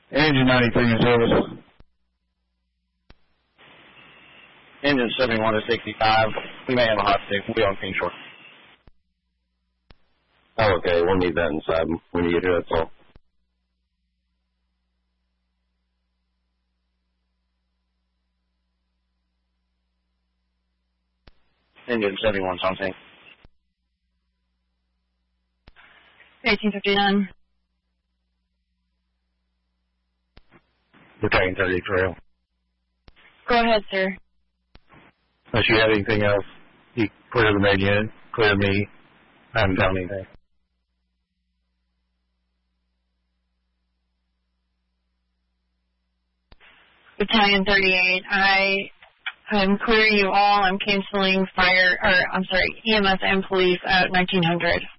Engine 93 in service. Engine 71 to 65. We may have a hot stick. We'll be on King Shore. Oh, okay. We'll need that inside when you get here, that's all. Engine 71 something. 1859. Battalion 30 Trail. Go ahead, sir. Unless you have anything else, you clear the main unit, clear me. I haven't found anything. Battalion 38, I'm clearing you all. I'm canceling EMS and police at 1900.